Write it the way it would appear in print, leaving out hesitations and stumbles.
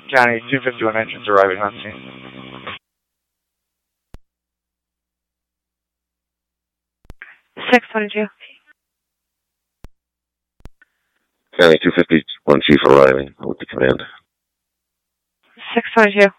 County 251 engines arriving on scene. 622. County 251 chief arriving with the command. 622.